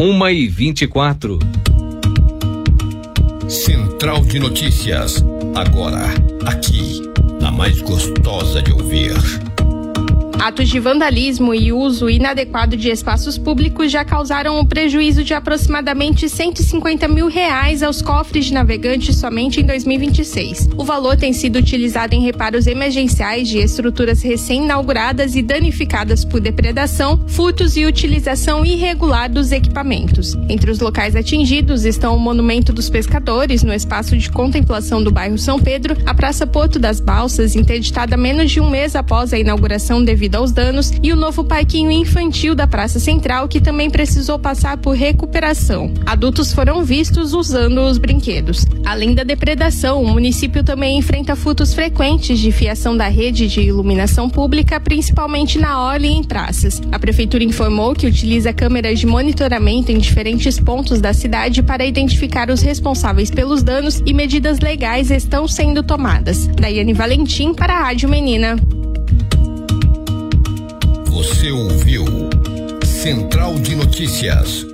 1h24. Central de Notícias, agora, aqui, na mais gostosa de ouvir. Atos de vandalismo e uso inadequado de espaços públicos já causaram um prejuízo de aproximadamente R$150 mil aos cofres de navegantes somente em 2026. O valor tem sido utilizado em reparos emergenciais de estruturas recém-inauguradas e danificadas por depredação, furtos e utilização irregular dos equipamentos. Entre os locais atingidos estão o Monumento dos Pescadores, no espaço de contemplação do bairro São Pedro, a Praça Porto das Balsas, interditada menos de um mês após a inauguração devido aos danos, e o novo parquinho infantil da Praça Central, que também precisou passar por recuperação. Adultos foram vistos usando os brinquedos. Além da depredação, o município também enfrenta furtos frequentes de fiação da rede de iluminação pública, principalmente na orla e em praças. A prefeitura informou que utiliza câmeras de monitoramento em diferentes pontos da cidade para identificar os responsáveis pelos danos, e medidas legais estão sendo tomadas. Daiane Valentim para a Rádio Menina. Você ouviu Central de Notícias,